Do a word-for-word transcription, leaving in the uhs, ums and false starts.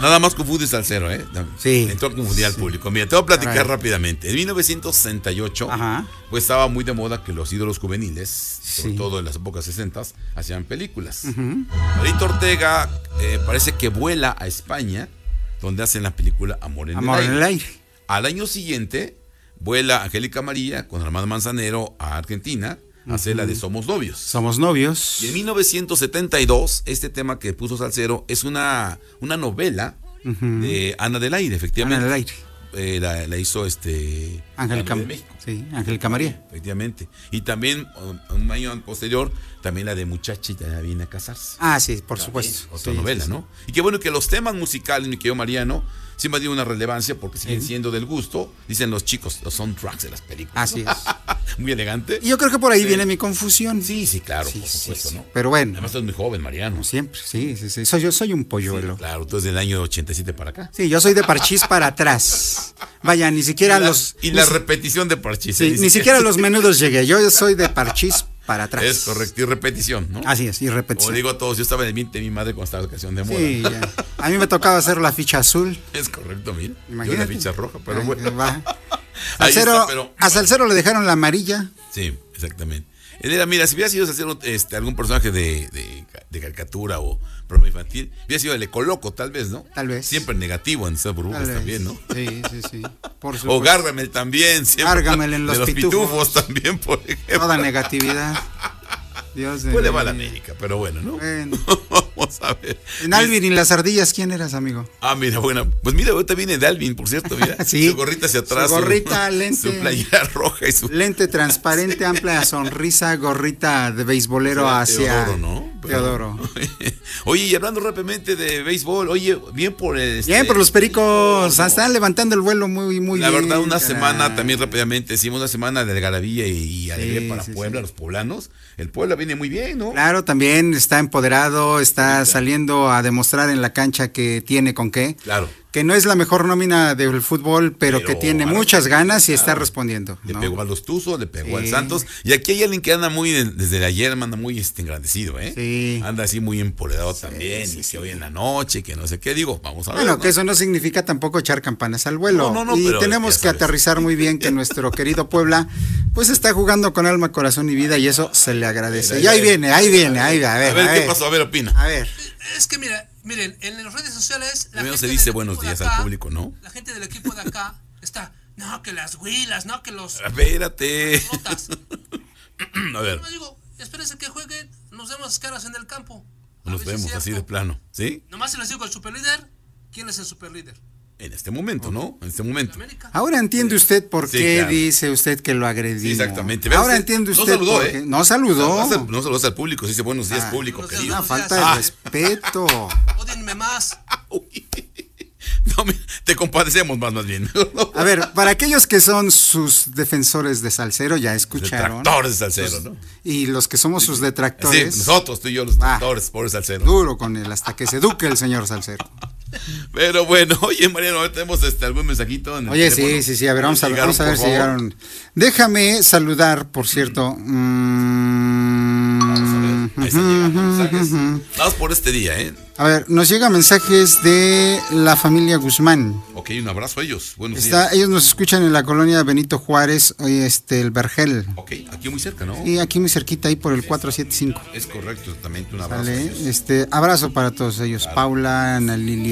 Nada más confunde salsero, ¿eh? Sí. Entró a confundir al Sí. público. Mira, te voy a platicar Caray. rápidamente. En mil novecientos sesenta y ocho, Ajá. pues estaba muy de moda que los ídolos juveniles, sobre Sí. todo en las épocas sesentas, hacían películas. Ujú. Marito Ortega eh, parece que vuela a España, donde hacen la película Amor en Amor el en Aire. el aire. Al año siguiente, vuela Angélica María con Armando Manzanero a Argentina a hacer la de Somos Novios. Somos novios. Y en mil novecientos setenta y dos, este tema que puso Salcero es una, una novela Ujú. de Ana del Aire, Ana efectivamente. del aire. Eh, la, la hizo este Angélica la de México. Sí, Angélica María. Efectivamente. Y también, um, un año posterior, también la de Muchachita ya viene a casarse. Ah, sí, por También, supuesto. Otra Sí, novela, sí, sí. ¿no? Y qué bueno que los temas musicales, mi querido Mariano, siempre han tenido una relevancia porque siguen Sí. siendo del gusto, dicen los chicos, los soundtracks de las películas. Así es. Muy elegante. Y yo creo que por ahí Sí. viene mi confusión. Sí, sí, claro, Sí, por sí, supuesto, sí. ¿no? Pero bueno, Además, tú eres muy joven, Mariano. como siempre, sí, sí, sí. Soy, yo soy un polluelo. Claro, tú eres del año ochenta y siete para acá. Sí, yo soy de Parchís para atrás. Vaya, ni siquiera y la, los... y ni la si- repetición de Parchís. sí, ¿eh? ni siquiera los menudos llegué. Yo soy de Parchís para atrás. Es correcto, y repetición, ¿no? Así es, y Como repetición. digo a todos, yo estaba en el veinte de mi madre cuando estaba la canción de moda. Sí, ya. A mí me tocaba hacer la ficha azul. Es correcto, mira. Yo la Imagínate. ficha roja, pero Ay, bueno. va. Ahí Salcero- está, pero- A Salcero le dejaron la amarilla. Sí, exactamente. Él era, mira, si hubiera sido hacer este, algún personaje de, de, de caricatura o programa infantil, hubiera sido el Ecoloco, tal vez, ¿no? Tal vez. Siempre negativo en esas burbujas Tal vez. también, ¿no? Sí, sí, sí. Por O supuesto. Gargamel también, siempre. Gargamel en los de los pitufos. pitufos también, por ejemplo. Toda negatividad. Dios de Pues le mi va a la vida. América, pero bueno, ¿no? Bueno. Vamos a ver. En Alvin y las ardillas, ¿quién eras, amigo? Ah, mira, bueno, pues mira, ahorita viene de Alvin, por cierto, mira. Sí. Su gorrita hacia atrás. Su gorrita, lente. Su playera roja y su. Lente transparente, amplia sonrisa, gorrita de beisbolero hacia... Teodoro, ¿no? Pero- Teodoro. Oye, y hablando rápidamente de béisbol, oye, bien por el. este, Bien, por los pericos. no, Están levantando el vuelo muy, muy La bien. verdad, una caray. semana también rápidamente, decimos una semana de algarabía y, y alegría para sí, Puebla, sí. los poblanos. El Puebla viene muy bien, ¿no? Claro, también está empoderado, está Ahorita. saliendo a demostrar en la cancha que tiene con qué. Claro. Que no es la mejor nómina del fútbol, pero, Pero que tiene algo, muchas ganas y claro. está respondiendo. Le ¿no? pegó a los Tuzos, le pegó al Sí. Santos. Y aquí hay alguien que anda muy, de- desde ayer, anda muy este, engrandecido, ¿eh? Sí. Anda así muy empoderado también. sí, y sí. que hoy en la noche, que no sé qué. Digo, vamos a ver. Bueno, ¿no? que eso no significa tampoco echar campanas al vuelo. No, no, no, y pero tenemos ya que sabes. aterrizar muy bien que nuestro querido Puebla, pues está jugando con alma, corazón y vida y eso se le agradece. Y ahí viene, ahí viene, ahí viene. A ver, A ver, a ¿qué ver. pasó? A ver, opina. A ver. Es que mira, miren, en las redes sociales la Primero gente se dice del buenos equipo de días acá, al público, ¿no? La gente del equipo de acá está, no, que las huilas, no, que los Espérate. rotas. A ver, Yo digo, espérense que jueguen, nos vemos las caras en el campo. A nos ver si es vemos así de cierto. plano, ¿sí? Nomás se les digo al superlíder, ¿quién es el superlíder? En este momento, ¿no? En este momento. América. Ahora entiende usted por Sí, qué claro. dice usted que lo agredió. Sí, exactamente. Vea Ahora usted, entiende no usted saludó, por ¿eh? qué. No saludó. No, sal- no saludas al público, sí dice buenos días, Ah, público, buenos días, querido. Una buenos falta días. de Ah. respeto. Ódienme más. Uy. No, me- te compadecemos más, más bien. A ver, para aquellos que son sus defensores de Salcero, ya escucharon. Detractores de Salcero, ¿no? Y los que somos sus Sí, detractores, nosotros, tú y yo, los Ah. detractores, por el Salcero. duro con él hasta que se eduque el señor Salcero. Pero bueno, oye, Mariano, ahora tenemos este, algún mensajito en el Oye, teléfono. sí, sí, sí, a ver, vamos a, Llegaron, vamos a ver por si favor. llegaron. Déjame saludar, por cierto. Mm, Vamos a ver, ahí están llegando mensajes. Vamos por este día, ¿eh? A ver, nos llegan mensajes de la familia Guzmán. Ok, un abrazo a ellos. Buenos Está, días. ellos nos escuchan en la colonia Benito Juárez, oye, este, el Vergel. Ok, aquí muy cerca, ¿no? Y aquí muy cerquita, ahí por el cuatro siete cinco. Es correcto, exactamente, un abrazo a ¿Sale? ellos. Este, abrazo para todos ellos. Paula, Ana Lilia.